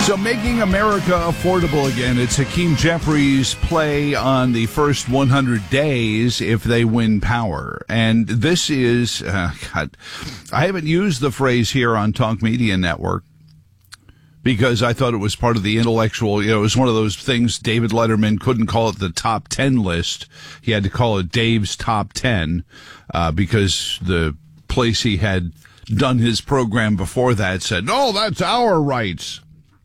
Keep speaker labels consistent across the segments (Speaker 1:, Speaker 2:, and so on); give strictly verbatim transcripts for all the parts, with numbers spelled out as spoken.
Speaker 1: So Making America Affordable Again. It's Hakeem Jeffries' play on the first one hundred days if they win power. And this is, uh, God, I haven't used the phrase here on Talk Media Network because I thought it was part of the intellectual, you know, it was one of those things David Letterman couldn't call it the top ten list. He had to call it Dave's top ten uh, because the place he had done his program before that said, no, that's our rights.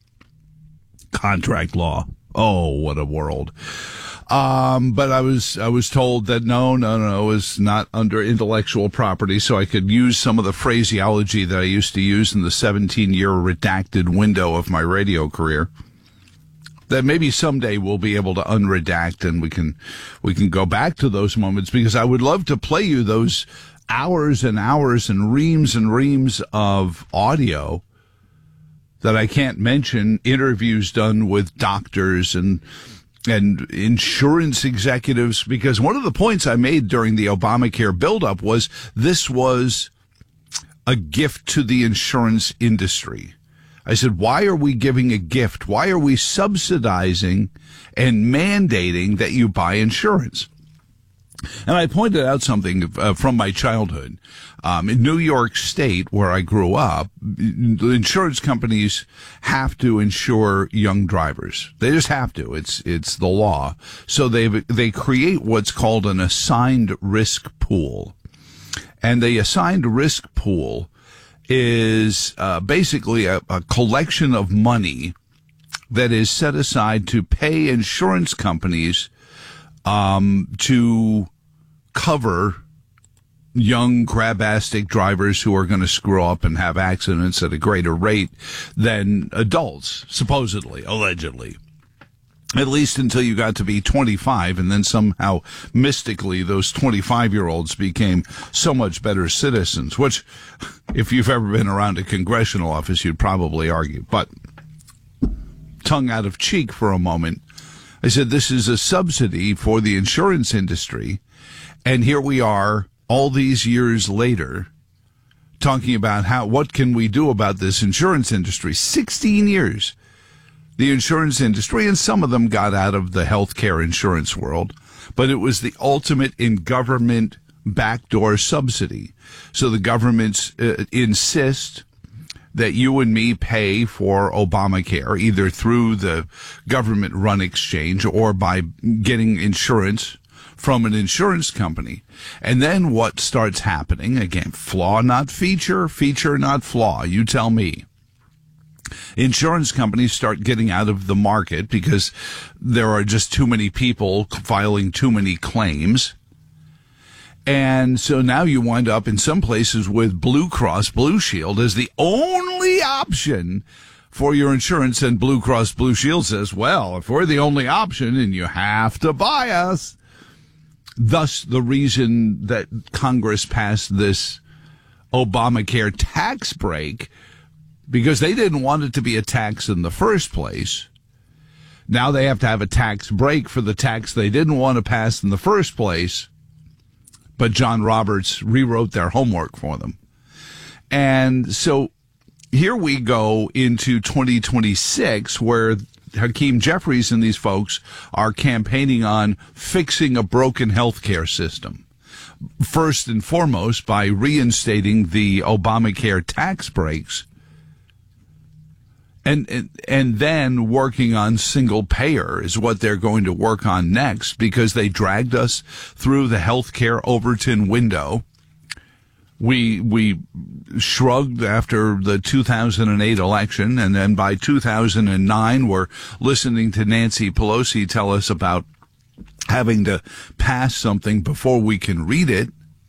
Speaker 1: Contract law. Oh, what a world. Um, but I was, I was told that no, no, no, it was not under intellectual property, so I could use some of the phraseology that I used to use in the seventeen year redacted window of my radio career. That maybe someday we'll be able to unredact and we can, we can go back to those moments, because I would love to play you those hours and hours and reams and reams of audio that I can't mention, interviews done with doctors and and insurance executives, because one of the points I made during the Obamacare buildup was this was a gift to the insurance industry. I said, why are we giving a gift? Why are we subsidizing and mandating that you buy insurance? And I pointed out something uh, from my childhood. Um, in New York State, where I grew up, the insurance companies have to insure young drivers. They just have to. It's it's the law. So they they create what's called an assigned risk pool. And the assigned risk pool is uh, basically a, a collection of money that is set aside to pay insurance companies um, to cover young crabastic drivers who are going to screw up and have accidents at a greater rate than adults, supposedly, allegedly. At least until you got to be twenty-five, and then somehow mystically those twenty-five-year-olds became so much better citizens, which, if you've ever been around a congressional office, you'd probably argue. But tongue out of cheek for a moment, I said this is a subsidy for the insurance industry, and here we are all these years later talking about how what can we do about this insurance industry. sixteen years. The insurance industry, and some of them got out of the healthcare insurance world, but it was the ultimate in government backdoor subsidy. So the governments uh, insist that you and me pay for Obamacare, either through the government-run exchange or by getting insurance from an insurance company. And then what starts happening, again, flaw not feature, feature not flaw, you tell me. Insurance companies start getting out of the market because there are just too many people filing too many claims. And so now you wind up in some places with Blue Cross Blue Shield as the only option for your insurance. And Blue Cross Blue Shield says, well, if we're the only option and you have to buy us. Thus, the reason that Congress passed this Obamacare tax break, because they didn't want it to be a tax in the first place. Now they have to have a tax break for the tax they didn't want to pass in the first place. But John Roberts rewrote their homework for them. And so here we go into twenty twenty-six, where Hakeem Jeffries and these folks are campaigning on fixing a broken healthcare system. First and foremost, by reinstating the Obamacare tax breaks, and, and and then working on single payer is what they're going to work on next, because they dragged us through the healthcare Overton window. We we shrugged after the two thousand eight election, and then by two thousand nine, we're listening to Nancy Pelosi tell us about having to pass something before we can read it.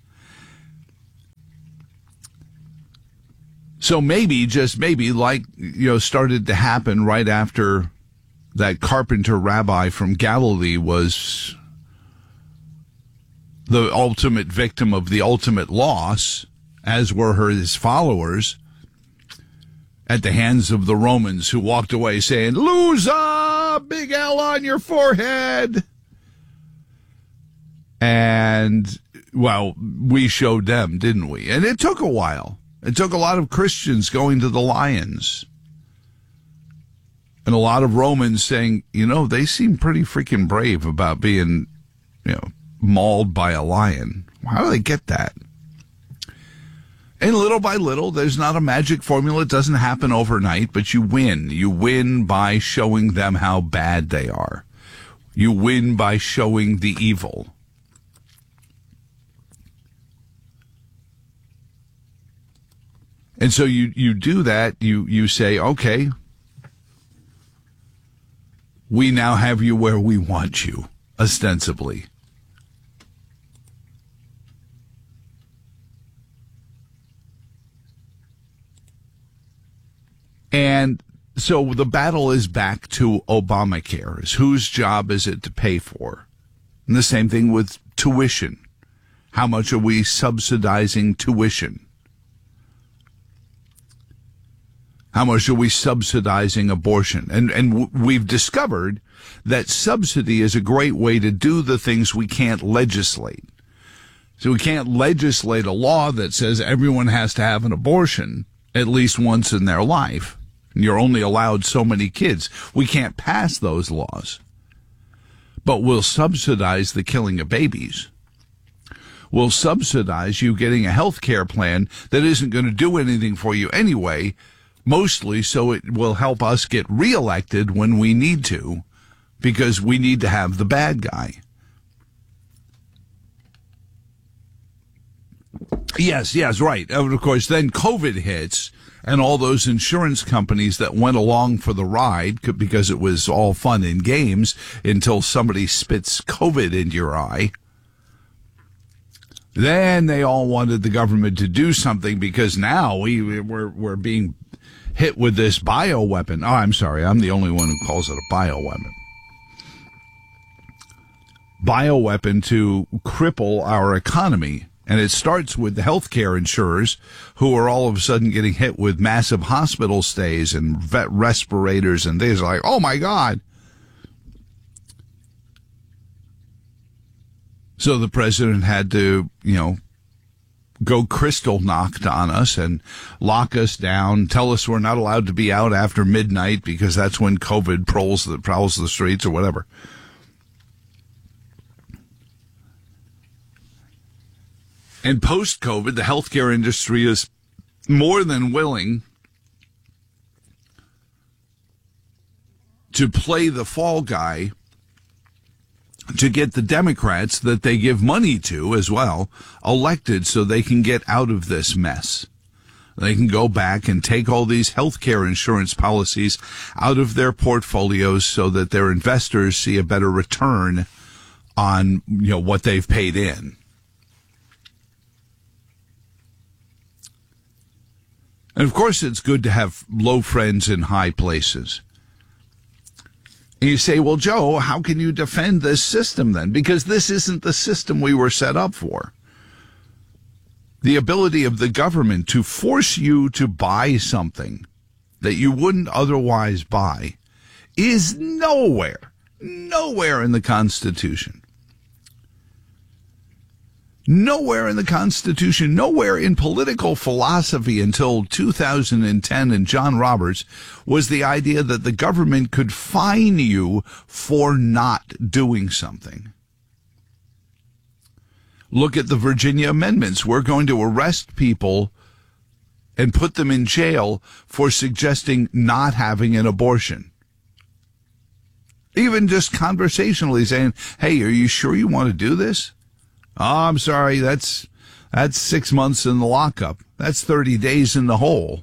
Speaker 1: So maybe, just maybe, like, you know, started to happen right after that carpenter rabbi from Galilee was the ultimate victim of the ultimate loss, as were her his followers, at the hands of the Romans, who walked away saying, "Loser, big L on your forehead." And, well, we showed them, didn't we? And it took a while. It took a lot of Christians going to the lions. And a lot of Romans saying, you know, they seem pretty freaking brave about being, you know, mauled by a lion. How do they get that? And little by little, there's not a magic formula. It doesn't happen overnight, but you win. You win by showing them how bad they are. You win by showing the evil. And so you, you do that. You, you say, okay, we now have you where we want you, ostensibly. And so the battle is back to Obamacare. Is whose job is it to pay for? And the same thing with tuition. How much are we subsidizing tuition? How much are we subsidizing abortion? And and w- we've discovered that subsidy is a great way to do the things we can't legislate. So we can't legislate a law that says everyone has to have an abortion at least once in their life. And you're only allowed so many kids. We can't pass those laws. But we'll subsidize the killing of babies. We'll subsidize you getting a health care plan that isn't going to do anything for you anyway, mostly so it will help us get reelected when we need to, because we need to have the bad guy. Yes, yes, right. Of course, then COVID hits, and all those insurance companies that went along for the ride, because it was all fun and games until somebody spits COVID into your eye. Then they all wanted the government to do something, because now we, we're, we're being hit with this bioweapon. Oh, I'm sorry. I'm the only one who calls it a bioweapon. Bioweapon to cripple our economy. And it starts with the healthcare insurers, who are all of a sudden getting hit with massive hospital stays and vet respirators and things like, oh my God. So the president had to, you know, go crystal knocked on us and lock us down, tell us we're not allowed to be out after midnight because that's when COVID prowls the, prowls the streets or whatever. And post-COVID, the healthcare industry is more than willing to play the fall guy to get the Democrats that they give money to as well elected so they can get out of this mess. They can go back and take all these healthcare insurance policies out of their portfolios so that their investors see a better return on, you know, what they've paid in. And, of course, it's good to have low friends in high places. And you say, well, Joe, how can you defend this system then? Because this isn't the system we were set up for. The ability of the government to force you to buy something that you wouldn't otherwise buy is nowhere, nowhere in the Constitution. Nowhere in the Constitution, nowhere in political philosophy until two thousand ten and John Roberts was the idea that the government could fine you for not doing something. Look at the Virginia amendments. We're going to arrest people and put them in jail for suggesting not having an abortion. Even just conversationally saying, hey, are you sure you want to do this? Oh, I'm sorry, that's that's six months in the lockup. That's thirty days in the hole.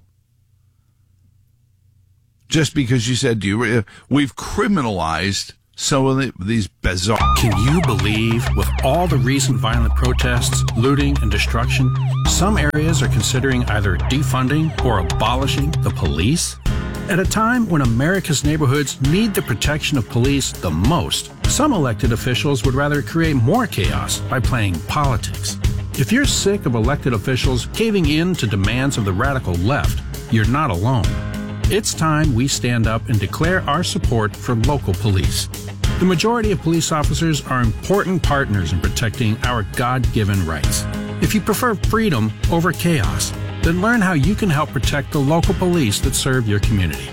Speaker 1: Just because you said, do you, we've criminalized some of the, these bizarre...
Speaker 2: Can you believe, with all the recent violent protests, looting, and destruction, some areas are considering either defunding or abolishing the police? At a time when America's neighborhoods need the protection of police the most, some elected officials would rather create more chaos by playing politics. If you're sick of elected officials caving in to demands of the radical left, you're not alone. It's time we stand up and declare our support for local police. The majority of police officers are important partners in protecting our God-given rights. If you prefer freedom over chaos, then learn how you can help protect the local police that serve your community.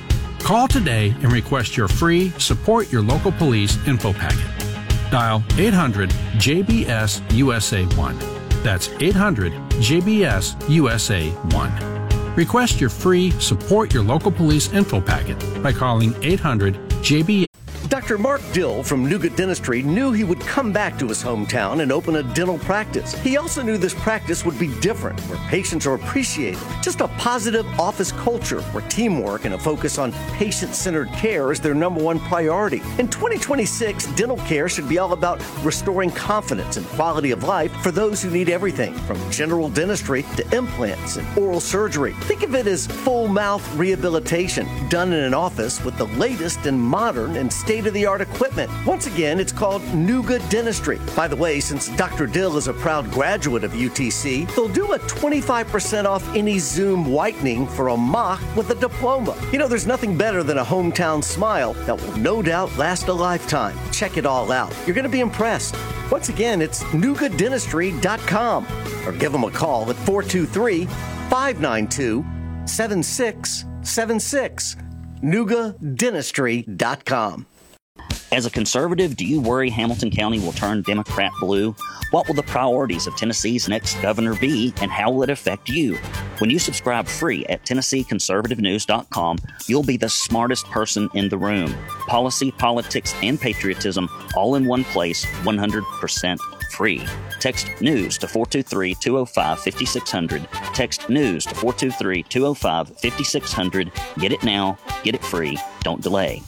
Speaker 2: Call today and request your free Support Your Local Police info packet. Dial eight hundred J B S U S A one. That's eight hundred J B S U S A one. Request your free Support Your Local Police info packet by calling eight hundred J B S.
Speaker 3: Doctor Mark Dill from Nuga Dentistry knew he would come back to his hometown and open a dental practice. He also knew this practice would be different, where patients are appreciated. Just a positive office culture where teamwork and a focus on patient-centered care is their number one priority. In twenty twenty-six, dental care should be all about restoring confidence and quality of life for those who need everything from general dentistry to implants and oral surgery. Think of it as full mouth rehabilitation done in an office with the latest and modern and state-of-the-art equipment. Once again, it's called Nuga Dentistry. By the way, since Doctor Dill is a proud graduate of U T C, they'll do a twenty-five percent off any Zoom whitening for a mock with a diploma. You know, there's nothing better than a hometown smile that will no doubt last a lifetime. Check it all out. You're going to be impressed. Once again, it's nuga dentistry dot com or give them a call at four two three, five nine two, seven six seven six. nuga dentistry dot com.
Speaker 4: As a conservative, do you worry Hamilton County will turn Democrat blue? What will the priorities of Tennessee's next governor be, and how will it affect you? When you subscribe free at Tennessee Conservative News dot com, you'll be the smartest person in the room. Policy, politics, and patriotism all in one place, one hundred percent free. Text NEWS to four two three, two oh five, five six zero zero. Text NEWS to four two three, two oh five, five six zero zero. Get it now. Get it free. Don't delay.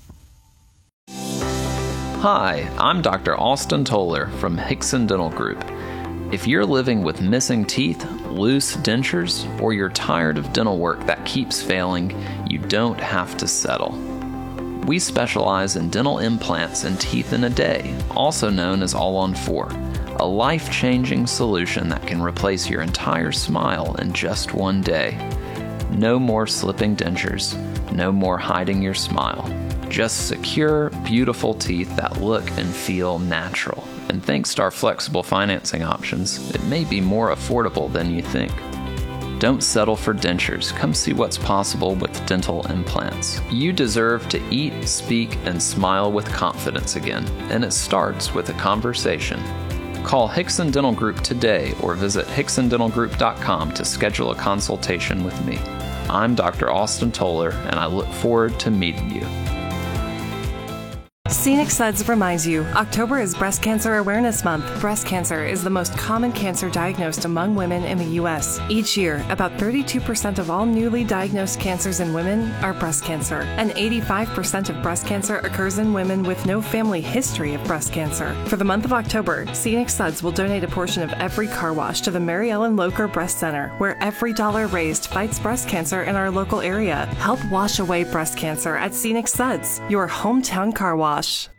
Speaker 5: Hi, I'm Doctor Austin Toller from Hickson Dental Group. If you're living with missing teeth, loose dentures, or you're tired of dental work that keeps failing, you don't have to settle. We specialize in dental implants and teeth in a day, also known as All on Four, a life-changing solution that can replace your entire smile in just one day. No more slipping dentures, no more hiding your smile. Just secure, beautiful teeth that look and feel natural. And thanks to our flexible financing options, it may be more affordable than you think. Don't settle for dentures. Come see what's possible with dental implants. You deserve to eat, speak, and smile with confidence again, and it starts with a conversation. Call Hickson Dental Group today or visit Hickson Dental Group dot com to schedule a consultation with me. I'm Doctor Austin Toller, and I look forward to meeting you.
Speaker 6: Scenic Suds reminds you, October is Breast Cancer Awareness Month. Breast cancer is the most common cancer diagnosed among women in the U S Each year, about thirty-two percent of all newly diagnosed cancers in women are breast cancer, and eighty-five percent of breast cancer occurs in women with no family history of breast cancer. For the month of October, Scenic Suds will donate a portion of every car wash to the Mary Ellen Locher Breast Center, where every dollar raised fights breast cancer in our local area. Help wash away breast cancer at Scenic Suds, your hometown car wash.